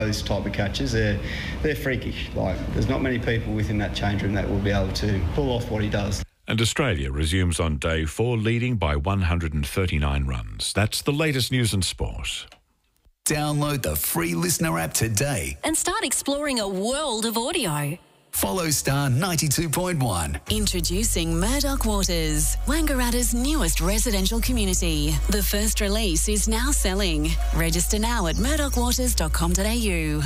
Those type of catches, they're freakish. Like, there's not many people within that change room that will be able to pull off what he does. And Australia resumes on day 4, leading by 139 runs. That's the latest news and sport. Download the free Listener app today and start exploring a world of audio. Follow Star 92.1. Introducing Murdoch Waters, Wangaratta's newest residential community. The first release is now selling. Register now at murdochwaters.com.au.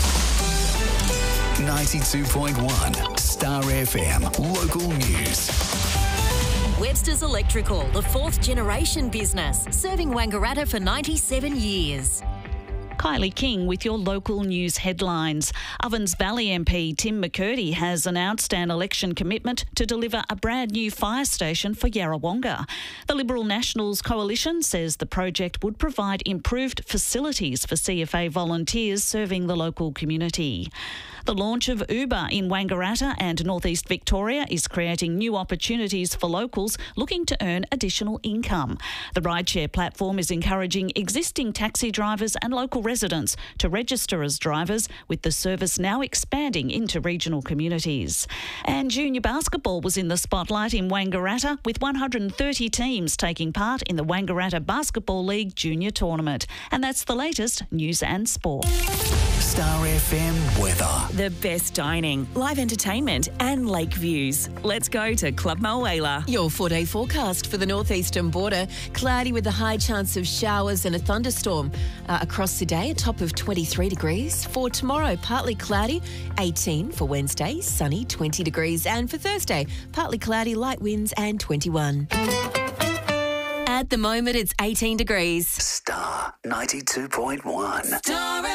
92.1 Star FM local news. Webster's Electrical, the 4th generation business, serving Wangaratta for 97 years. Kylie King with your local news headlines. Ovens Valley MP Tim McCurdy has announced an election commitment to deliver a brand new fire station for Yarrawonga. The Liberal Nationals Coalition says the project would provide improved facilities for CFA volunteers serving the local community. The launch of Uber in Wangaratta and Northeast Victoria is creating new opportunities for locals looking to earn additional income. The rideshare platform is encouraging existing taxi drivers and local residents to register as drivers, with the service now expanding into regional communities. And junior basketball was in the spotlight in Wangaratta, with 130 teams taking part in the Wangaratta Basketball League Junior Tournament. And that's the latest news and sport. Star FM weather. The best dining, live entertainment and lake views. Let's go to Club Mulwala. Your 4-day forecast for the northeastern border. Cloudy with a high chance of showers and a thunderstorm. Across the day, a top of 23 degrees. For tomorrow, partly cloudy, 18 for Wednesday, sunny, 20 degrees. And for Thursday, partly cloudy, light winds and 21. At the moment, it's 18 degrees. Star 92.1.